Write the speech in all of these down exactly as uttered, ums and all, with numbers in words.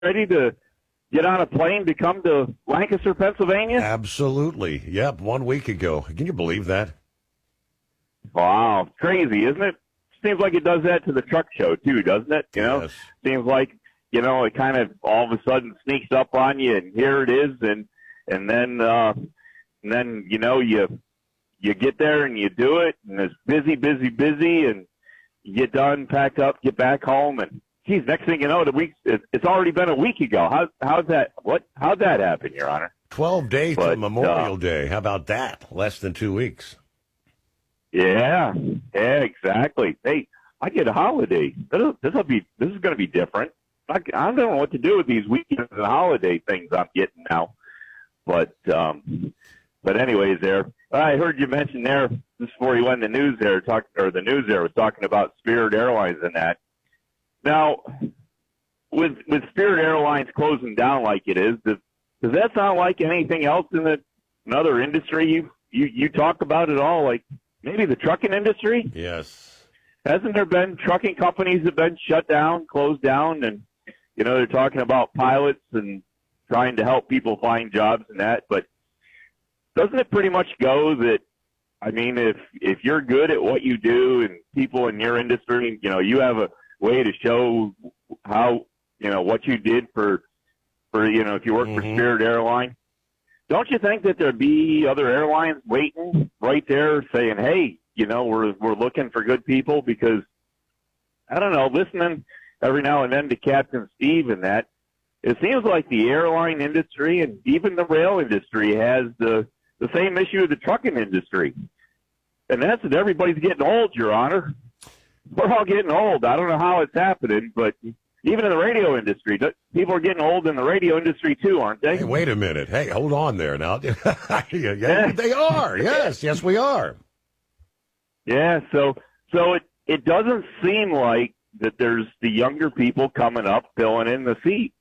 ready to get on a plane to come to Lancaster, Pennsylvania? Absolutely. Yep, one week ago. Can you believe that? Wow, crazy, isn't it? Seems like it does that to the truck show, too, doesn't it? You know, Yes. seems like, you know, it kind of all of a sudden sneaks up on you, and here it is, and and then, uh, and then you know, you you get there and you do it, and it's busy, busy, busy, and you get done, pack up, get back home, and geez, next thing you know, the week it, it's already been a week ago. How how's that? What how'd that happen, Your Honor? Twelve days But, to Memorial uh, Day. How about that? Less than two weeks. Yeah, yeah, exactly. Hey, I get a holiday. This will be. This is going to be different. I, I don't know what to do with these weekends and holiday things I'm getting now. But um, but anyways, there. I heard you mention there just before you went in the news there, talk or the news there was talking about Spirit Airlines and that. Now, with with Spirit Airlines closing down like it is, does does that sound like anything else in the another industry you you you talk about at all? Like maybe the trucking industry? Yes. Hasn't there been trucking companies that have been shut down, closed down, and, you know, they're talking about pilots and trying to help people find jobs and that, but doesn't it pretty much go that, I mean, if if you're good at what you do and people in your industry, you know, you have a way to show how, you know, what you did for, for you know, if you work Mm-hmm. for Spirit Airline, don't you think that there'd be other airlines waiting right there saying, hey, you know, we're we're looking for good people? Because, I don't know, listening every now and then to Captain Steve and that, it seems like the airline industry and even the rail industry has the, the same issue as the trucking industry. And that's that everybody's getting old, Your Honor. We're all getting old. I don't know how it's happening, but even in the radio industry, people are getting old in the radio industry too, aren't they? Hey, wait a minute. Hey, hold on there now. yeah, they are. Yes, yes, we are. Yeah, so so it, it doesn't seem like that there's the younger people coming up filling in the seats.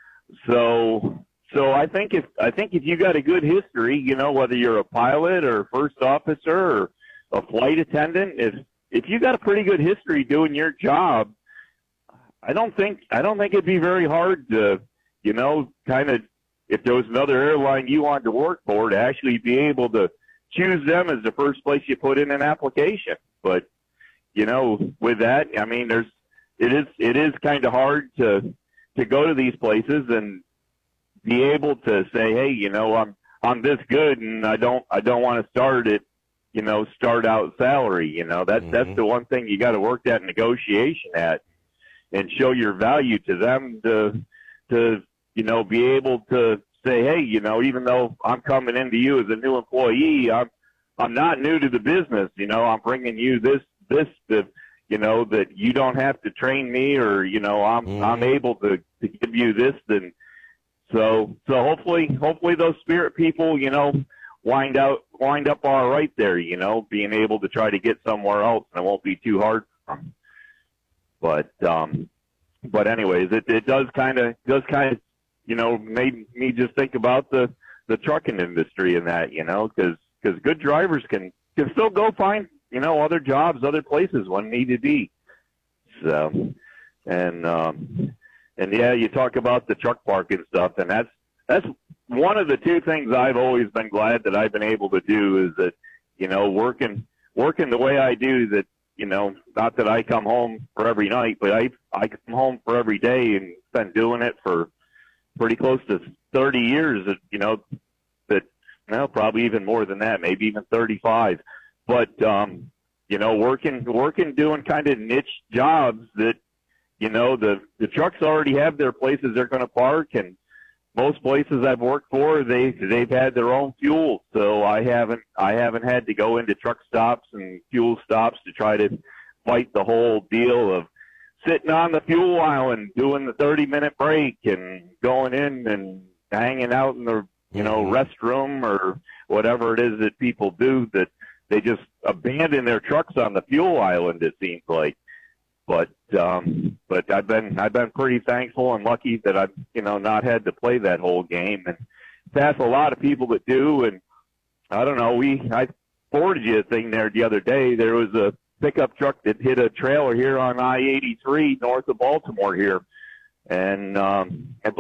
So so I think if I think if you got a good history, you know, whether you're a pilot or first officer or a flight attendant, if if you got a pretty good history doing your job, I don't think I don't think it'd be very hard to, you know, kind of if there was another airline you wanted to work for to actually be able to choose them as the first place you put in an application. But, you know, with that, I mean, there's, it is, it is kind of hard to, to go to these places and be able to say, hey, you know, I'm, I'm this good and I don't, I don't want to start at, you know, start out salary. You know, that's, Mm-hmm. that's the one thing you got to work that negotiation at and show your value to them to, to, you know, be able to say, hey, you know, even though I'm coming into you as a new employee, I'm I'm not new to the business. You know, I'm bringing you this this to, you know, that you don't have to train me, or you know, I'm Mm-hmm. I'm able to, to give you this. And so so hopefully hopefully those Spirit people, you know, wind out wind up all right there. You know, being able to try to get somewhere else, and it won't be too hard for them. But um, but anyways, it it does kind of does kind of. you know, made me just think about the, the trucking industry and that, you know, because because good drivers can, can still go find, you know, other jobs, other places when needed be. So, and, um, and yeah, you talk about the truck park and stuff, and that's, that's one of the two things I've always been glad that I've been able to do is that, you know, working, working the way I do that, you know, not that I come home for every night, but I, I come home for every day and been doing it for pretty close to thirty years, you know, that, well, probably even more than that, maybe even thirty-five. But, um, you know, working, working, doing kind of niche jobs that, you know, the, the trucks already have their places they're going to park, and most places I've worked for, they, they've had their own fuel. So I haven't, I haven't had to go into truck stops and fuel stops to try to fight the whole deal of sitting on the fuel island doing the thirty minute break and going in and hanging out in the, you know, Mm-hmm. restroom or whatever it is that people do, that they just abandon their trucks on the fuel island, it seems like. But, um, but I've been, I've been pretty thankful and lucky that I've, you know, not had to play that whole game, and pass a lot of people that do. And I don't know, we, I forwarded you a thing there the other day. There was a pickup truck that hit a trailer here on I eighty-three north of Baltimore here. and um, I